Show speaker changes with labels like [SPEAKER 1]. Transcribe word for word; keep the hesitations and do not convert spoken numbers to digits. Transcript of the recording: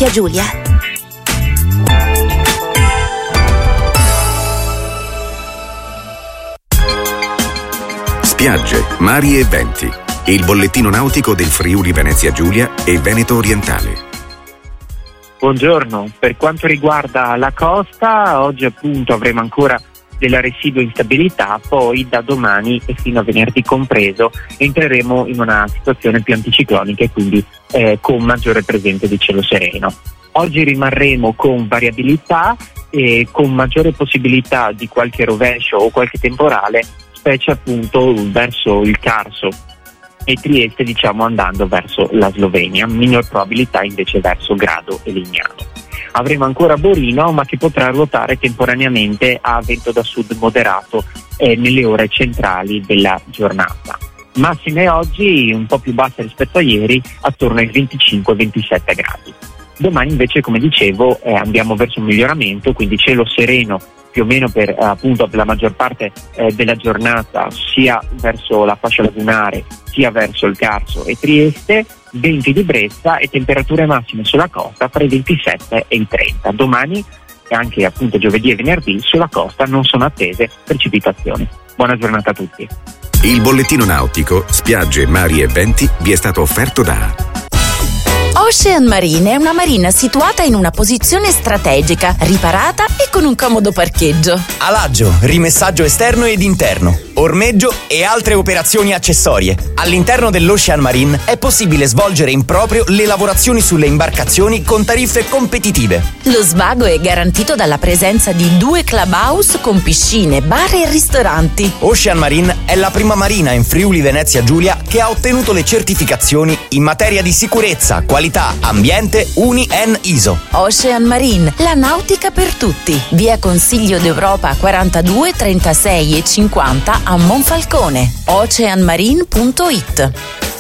[SPEAKER 1] Venezia Giulia.
[SPEAKER 2] Spiagge, mari e venti. Il bollettino nautico del Friuli Venezia Giulia e Veneto Orientale.
[SPEAKER 3] Buongiorno, per quanto riguarda la costa, oggi appunto avremo ancora della residua instabilità, poi da domani e fino a venerdì compreso entreremo in una situazione più anticiclonica e quindi eh, con maggiore presenza di cielo sereno. Oggi rimarremo con variabilità e con maggiore possibilità di qualche rovescio o qualche temporale, specie appunto verso il Carso e Trieste, diciamo andando verso la Slovenia, minor probabilità invece verso Grado e Lignano. Avremo ancora Borino, ma che potrà ruotare temporaneamente a vento da sud moderato eh, nelle ore centrali della giornata. Massime oggi un po' più basse rispetto a ieri, attorno ai venticinque ventisette gradi. Domani invece, come dicevo, eh, andiamo verso un miglioramento, quindi cielo sereno più o meno per eh, appunto la maggior parte eh, della giornata, sia verso la fascia lagunare sia verso il Carso e Trieste, venti di brezza e temperature massime sulla costa tra i ventisette e i trenta. Domani e anche appunto giovedì e venerdì sulla costa non sono attese precipitazioni. Buona giornata a tutti.
[SPEAKER 2] Il bollettino nautico, spiagge, mari e venti vi è stato offerto da
[SPEAKER 1] Ocean Marine è una marina situata in una posizione strategica, riparata e con un comodo parcheggio.
[SPEAKER 4] Alaggio, rimessaggio esterno ed interno, ormeggio e altre operazioni accessorie. All'interno dell'Ocean Marine è possibile svolgere in proprio le lavorazioni sulle imbarcazioni con tariffe competitive.
[SPEAKER 1] Lo svago è garantito dalla presenza di due clubhouse con piscine, bar e ristoranti.
[SPEAKER 4] Ocean Marine è la prima marina in Friuli Venezia Giulia che ha ottenuto le certificazioni in materia di sicurezza, qualità, ambiente U N I N I S O.
[SPEAKER 1] Ocean Marine, la nautica per tutti. Via Consiglio d'Europa quarantadue, trentasei e cinquanta a Monfalcone. ocean marine punto it.